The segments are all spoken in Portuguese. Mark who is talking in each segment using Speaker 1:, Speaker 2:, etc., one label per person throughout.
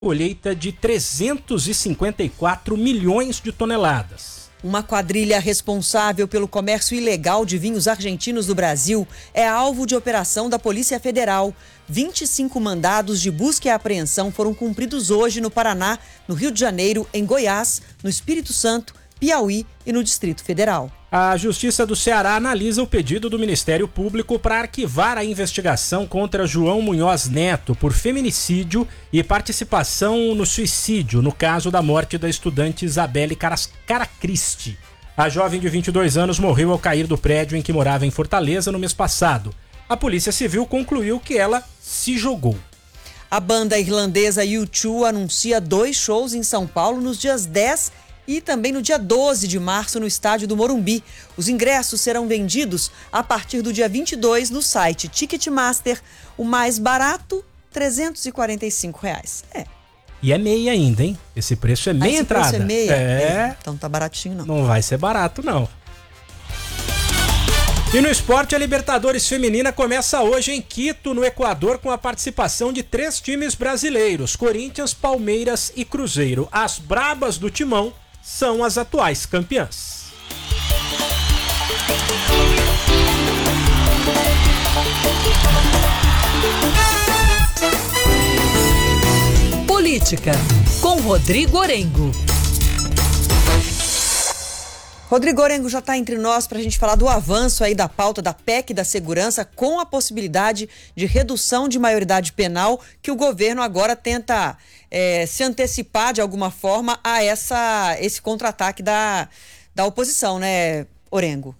Speaker 1: colheita de 354 milhões de toneladas.
Speaker 2: Uma quadrilha responsável pelo comércio ilegal de vinhos argentinos do Brasil é alvo de operação da Polícia Federal. 25 mandados de busca e apreensão foram cumpridos hoje no Paraná, no Rio de Janeiro, em Goiás, no Espírito Santo, Piauí e no Distrito Federal.
Speaker 1: A Justiça do Ceará analisa o pedido do Ministério Público para arquivar a investigação contra João Munhoz Neto por feminicídio e participação no suicídio, no caso da morte da estudante Isabelle Caracristi. A jovem de 22 anos morreu ao cair do prédio em que morava em Fortaleza no mês passado. A Polícia Civil concluiu que ela se jogou.
Speaker 2: A banda irlandesa U2 anuncia 2 shows em São Paulo nos dias 10 e também no dia 12 de março no estádio do Morumbi. Os ingressos serão vendidos a partir do dia 22 no site Ticketmaster. O mais barato, R$ 345.
Speaker 1: E é meia ainda, hein? Esse preço é meia entrada.
Speaker 2: Preço é meia?
Speaker 1: É.
Speaker 2: Então tá baratinho, não.
Speaker 1: Não vai ser barato, não. E no esporte, a Libertadores Feminina começa hoje em Quito, no Equador, com a participação de 3 times brasileiros: Corinthians, Palmeiras e Cruzeiro. As brabas do Timão são as atuais campeãs.
Speaker 3: Política, com Rodrigo Orengo.
Speaker 2: Rodrigo Orengo já está entre nós para a gente falar do avanço aí da pauta da PEC da segurança, com a possibilidade de redução de maioridade penal, que o governo agora tenta se antecipar de alguma forma a esse contra-ataque da oposição, né, Orengo?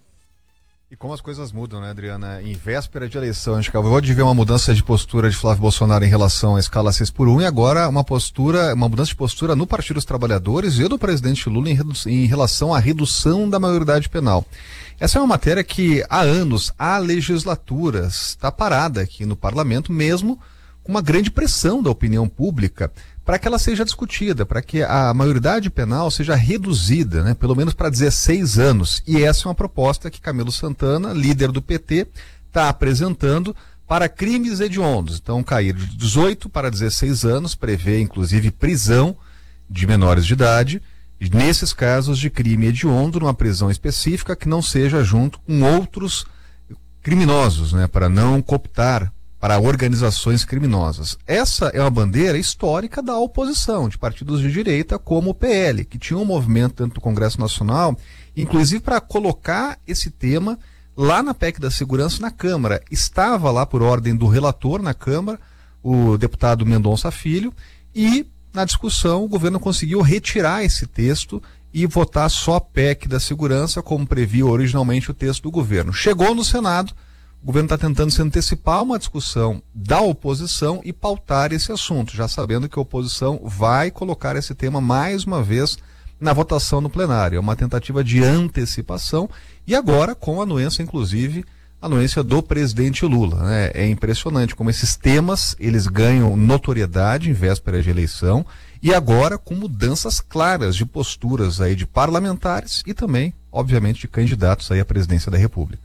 Speaker 4: E como as coisas mudam, né, Adriana? Em véspera de eleição, a gente acabou de ver uma mudança de postura de Flávio Bolsonaro em relação à escala 6x1 e agora uma mudança de postura no Partido dos Trabalhadores e do presidente Lula em relação à redução da maioridade penal. Essa é uma matéria que há anos, há legislaturas, está parada aqui no parlamento, mesmo com uma grande pressão da opinião pública para que ela seja discutida, para que a maioridade penal seja reduzida, né, pelo menos para 16 anos. E essa é uma proposta que Camilo Santana, líder do PT, está apresentando para crimes hediondos. Então, cair de 18 para 16 anos, prevê inclusive prisão de menores de idade, nesses casos de crime hediondo, numa prisão específica que não seja junto com outros criminosos, né, para não cooptar para organizações criminosas. Essa é uma bandeira histórica da oposição, de partidos de direita como o PL, que tinha um movimento dentro do Congresso Nacional, inclusive para colocar esse tema lá na PEC da Segurança na Câmara. Estava lá por ordem do relator na Câmara, o deputado Mendonça Filho, e na discussão o governo conseguiu retirar esse texto e votar só a PEC da Segurança, como previa originalmente o texto do governo. Chegou no Senado. O governo está tentando se antecipar uma discussão da oposição e pautar esse assunto, já sabendo que a oposição vai colocar esse tema mais uma vez na votação no plenário. É uma tentativa de antecipação e agora com a anuência, inclusive, a anuência do presidente Lula, né? É impressionante como esses temas, eles ganham notoriedade em véspera de eleição e agora com mudanças claras de posturas aí de parlamentares e também, obviamente, de candidatos aí à presidência da República.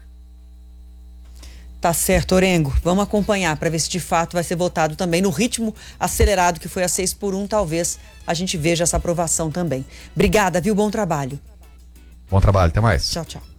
Speaker 2: Tá certo, Orengo. Vamos acompanhar para ver se de fato vai ser votado também no ritmo acelerado que foi a 6x1. Talvez a gente veja essa aprovação também. Obrigada, viu? Bom trabalho.
Speaker 4: Bom trabalho, até mais.
Speaker 2: Tchau, tchau.